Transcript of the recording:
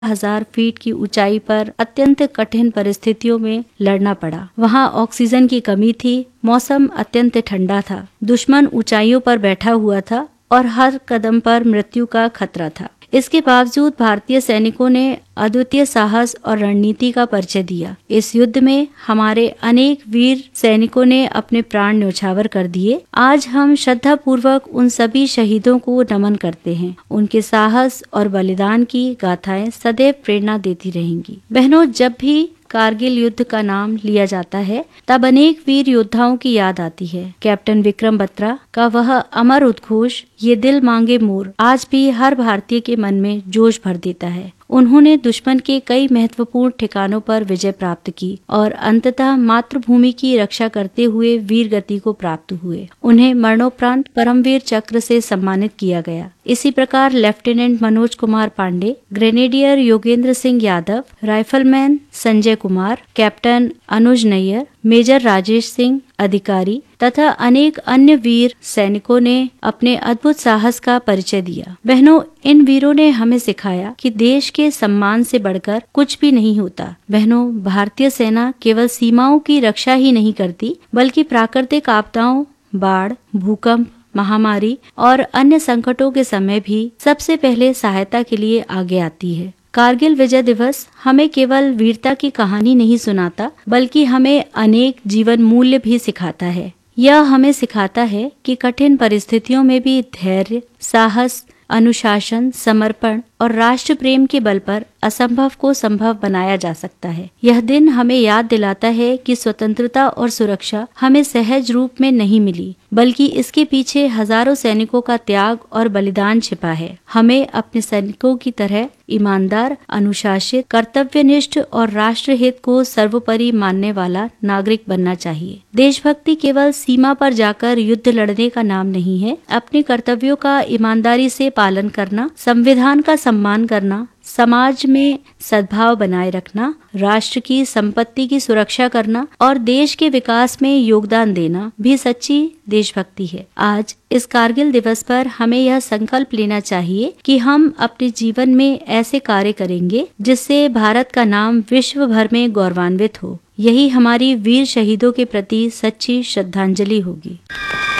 15,000 feet की ऊंचाई पर अत्यंत कठिन परिस्थितियों में लड़ना पड़ा। वहां ऑक्सीजन की कमी थी, मौसम अत्यंत ठंडा था, दुश्मन ऊंचाइयों पर बैठा हुआ था और हर कदम पर मृत्यु का खतरा था। इसके बावजूद भारतीय सैनिकों ने अद्वितीय साहस और रणनीति का परिचय दिया। इस युद्ध में हमारे अनेक वीर सैनिकों ने अपने प्राण न्यौछावर कर दिए। आज हम श्रद्धा पूर्वक उन सभी शहीदों को नमन करते हैं। उनके साहस और बलिदान की गाथाएं सदैव प्रेरणा देती रहेंगी। बहनों, जब भी कारगिल युद्ध का नाम लिया जाता है तब अनेक वीर योद्धाओं की याद आती है। कैप्टन विक्रम बत्रा का वह अमर उद्घोष, ये दिल मांगे मोर, आज भी हर भारतीय के मन में जोश भर देता है। उन्होंने दुश्मन के कई महत्वपूर्ण ठिकानों पर विजय प्राप्त की और अंततः मातृभूमि की रक्षा करते हुए वीर गति को प्राप्त हुए। उन्हें मरणोपरांत परमवीर चक्र से सम्मानित किया गया। इसी प्रकार lieutenant Manoj Kumar Pandey, grenadier Yogendra Singh Yadav, rifleman Sanjay Kumar, captain अनुज नैयर, मेजर राजेश सिंह अधिकारी तथा अनेक अन्य वीर सैनिकों ने अपने अद्भुत साहस का परिचय दिया। बहनों, इन वीरों ने हमें सिखाया कि देश के सम्मान से बढ़कर कुछ भी नहीं होता। बहनों, भारतीय सेना केवल सीमाओं की रक्षा ही नहीं करती, बल्कि प्राकृतिक आपदाओं, बाढ़, भूकंप, महामारी और अन्य संकटों के समय भी सबसे पहले सहायता के लिए आगे आती है। कारगिल विजय दिवस हमें केवल वीरता की कहानी नहीं सुनाता, बल्कि हमें अनेक जीवन मूल्य भी सिखाता है। यह हमें सिखाता है कि कठिन परिस्थितियों में भी धैर्य, साहस, अनुशासन, समर्पण और राष्ट्र प्रेम के बल पर असंभव को संभव बनाया जा सकता है। यह दिन हमें याद दिलाता है कि स्वतंत्रता और सुरक्षा हमें सहज रूप में नहीं मिली, बल्कि इसके पीछे हजारों सैनिकों का त्याग और बलिदान छिपा है। हमें अपने सैनिकों की तरह ईमानदार, अनुशासित, कर्तव्यनिष्ठ और राष्ट्र हित को सर्वोपरि मानने वाला नागरिक बनना चाहिए। देशभक्ति केवल सीमा पर जाकर युद्ध लड़ने का नाम नहीं है। अपने कर्तव्यों का ईमानदारी से पालन करना, संविधान का सम्मान करना, समाज में सद्भाव बनाए रखना, राष्ट्र की संपत्ति की सुरक्षा करना और देश के विकास में योगदान देना भी सच्ची देशभक्ति है। आज इस कारगिल दिवस पर हमें यह संकल्प लेना चाहिए कि हम अपने जीवन में ऐसे कार्य करेंगे जिससे भारत का नाम विश्व भर में गौरवान्वित हो। यही हमारी वीर शहीदों के प्रति सच्ची श्रद्धांजलि होगी।